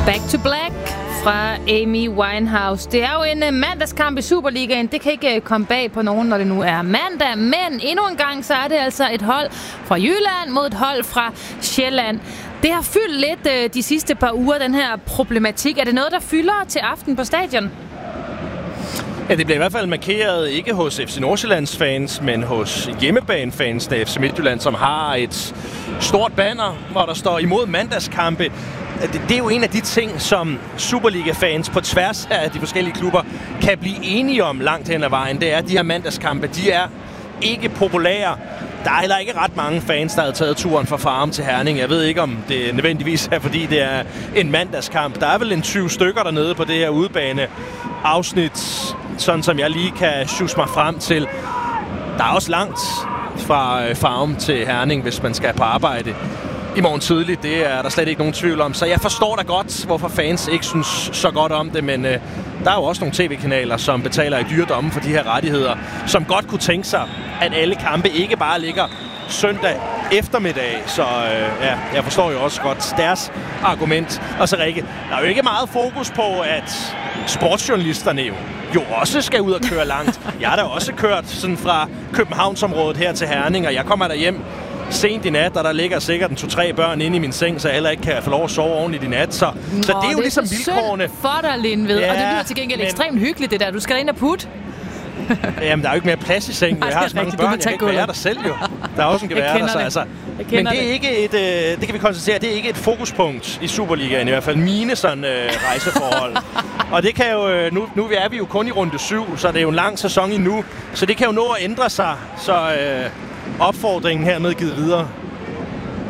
Back to Black fra Amy Winehouse. Det er jo en mandagskamp i Superligaen. Det kan ikke komme bag på nogen, når det nu er mandag. Men endnu en gang, så er det altså et hold fra Jylland mod et hold fra Sjælland. Det har fyldt lidt de sidste par uger, den her problematik. Er det noget, der fylder til aften på stadion? Ja, det bliver i hvert fald markeret ikke hos FC Nordsjællands fans, men hos hjemmebanefans af FC Midtjylland, som har et stort banner, hvor der står imod mandagskampe. Det er jo en af de ting, som Superliga-fans på tværs af de forskellige klubber kan blive enige om langt hen ad vejen. Det er, at de her mandagskampe, de er ikke populære. Der er heller ikke ret mange fans, der har taget turen fra Farum til Herning. Jeg ved ikke, om det nødvendigvis er, fordi det er en mandagskamp. Der er vel en 20 stykker dernede på det her udebane-afsnit, sådan som jeg lige kan sjuse mig frem til. Der er også langt fra Farum til Herning, hvis man skal på arbejde i morgen tidligt. Det er der slet ikke nogen tvivl om. Så jeg forstår da godt, hvorfor fans ikke synes så godt om det, men der er jo også nogle tv-kanaler, som betaler i dyre domme for de her rettigheder, som godt kunne tænke sig, at alle kampe ikke bare ligger søndag eftermiddag. Så ja, jeg forstår jo også godt deres argument. Og så Rikke, der er jo ikke meget fokus på, at sportsjournalisterne jo også skal ud og køre langt. Jeg har da også kørt sådan fra Københavnsområdet her til Herning, og jeg kommer der hjem sent i nat, og der ligger sikkert 2-3 børn inde i min seng, så jeg heller ikke kan få lov at sove ordentligt i nat. Så det er jo ligesom vilkårene. For dig, Lindved. Ja, og det lyder til gengæld ekstremt hyggeligt, det der. Du skal ind og putte. Jamen, der er jo ikke mere plads i sengen. Jeg har så mange børn, jeg kan ikke være der selv jo. Der er også en gevær der, så altså. Men det er ikke et, det kan vi konstatere, det er ikke et fokuspunkt i Superligaen, i hvert fald mine sådan rejseforhold. Og det kan jo, nu er vi jo kun i runde 7, så det er jo en lang sæson endnu, så det kan jo nå at ændre sig, så opfordringen hermed givet videre.